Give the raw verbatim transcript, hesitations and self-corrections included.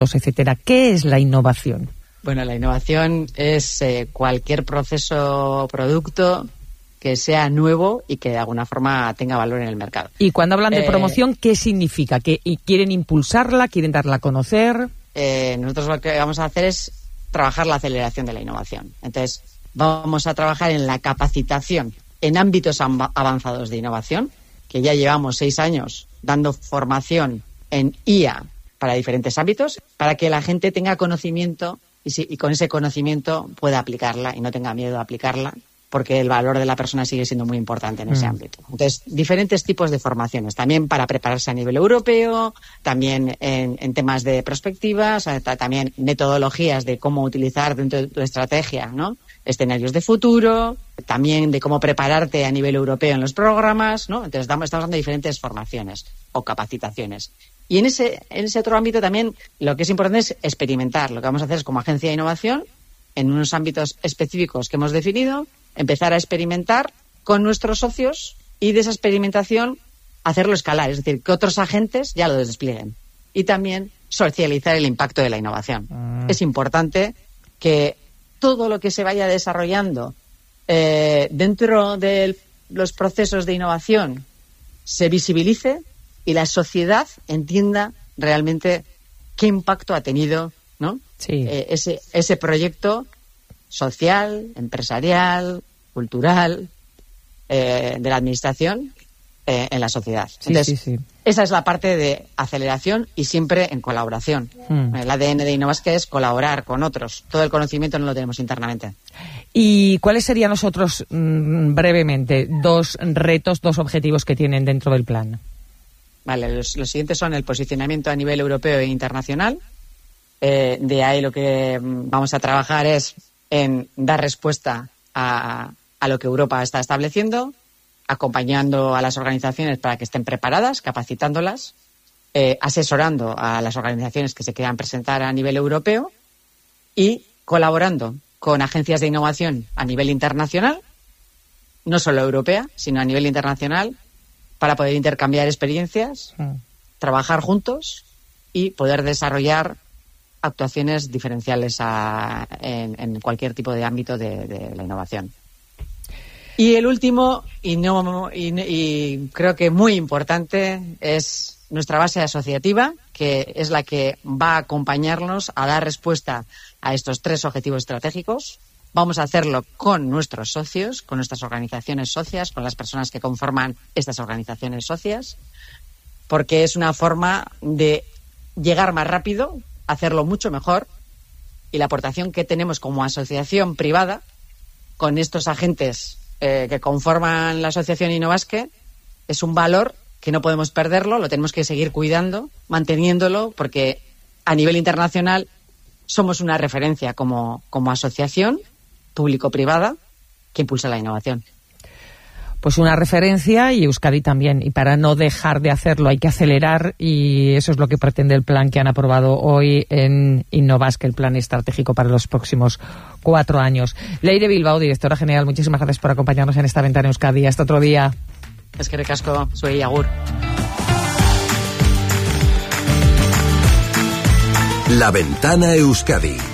etcétera. ¿Qué es la innovación? Bueno, la innovación es eh, cualquier proceso o producto que sea nuevo y que de alguna forma tenga valor en el mercado. Y cuando hablan de eh, promoción, ¿qué significa? ¿Que quieren impulsarla? ¿Quieren darla a conocer? Eh, nosotros lo que vamos a hacer es trabajar la aceleración de la innovación. Entonces, vamos a trabajar en la capacitación en ámbitos avanzados de innovación, que ya llevamos seis años dando formación en I A para diferentes ámbitos, para que la gente tenga conocimiento y, si, y con ese conocimiento pueda aplicarla y no tenga miedo a aplicarla, porque el valor de la persona sigue siendo muy importante en ese mm. ámbito. Entonces, diferentes tipos de formaciones, también para prepararse a nivel europeo, también en, en temas de perspectivas, también metodologías de cómo utilizar dentro de tu estrategia, ¿no?, escenarios de futuro, también de cómo prepararte a nivel europeo en los programas, ¿no? Entonces, estamos, estamos dando diferentes formaciones o capacitaciones. Y en ese, en ese otro ámbito también lo que es importante es experimentar. Lo que vamos a hacer es, como agencia de innovación, en unos ámbitos específicos que hemos definido, empezar a experimentar con nuestros socios y de esa experimentación hacerlo escalar, es decir, que otros agentes ya lo desplieguen. Y también socializar el impacto de la innovación. Mm. Es importante que todo lo que se vaya desarrollando eh, dentro de los procesos de innovación se visibilice y la sociedad entienda realmente qué impacto ha tenido, ¿no? Sí. Eh, ese, ese proyecto social, empresarial, cultural, eh, de la administración eh, en la sociedad. Entonces, sí, sí, sí. Esa es la parte de aceleración y siempre en colaboración. Hmm. El A D N de Innovasque es colaborar con otros. Todo el conocimiento no lo tenemos internamente. ¿Y cuáles serían los otros, mmm, brevemente, dos retos, dos objetivos que tienen dentro del plan? Vale, los, los siguientes son el posicionamiento a nivel europeo e internacional. Eh, de ahí lo que vamos a trabajar es en dar respuesta a, a lo que Europa está estableciendo, acompañando a las organizaciones para que estén preparadas, capacitándolas, eh, asesorando a las organizaciones que se quieran presentar a nivel europeo y colaborando con agencias de innovación a nivel internacional, no solo europea, sino a nivel internacional, para poder intercambiar experiencias, mm. trabajar juntos y poder desarrollar actuaciones diferenciales a, en, en cualquier tipo de ámbito de, de la innovación. Y el último, y, no, y, y creo que muy importante, es nuestra base asociativa, que es la que va a acompañarnos a dar respuesta a estos tres objetivos estratégicos. Vamos a hacerlo con nuestros socios, con nuestras organizaciones socias, con las personas que conforman estas organizaciones socias, porque es una forma de llegar más rápido, hacerlo mucho mejor, y la aportación que tenemos como asociación privada con estos agentes eh, que conforman la asociación Innovasque es un valor que no podemos perderlo, lo tenemos que seguir cuidando, manteniéndolo, porque a nivel internacional somos una referencia como, como asociación público-privada que impulsa la innovación. Pues una referencia, y Euskadi también, y para no dejar de hacerlo hay que acelerar, y eso es lo que pretende el plan que han aprobado hoy en Innovasque, el plan estratégico para los próximos cuatro años. Leire Bilbao, directora general, muchísimas gracias por acompañarnos en esta ventana Euskadi. Hasta otro día. Es que recasco, soy Agur. La ventana Euskadi.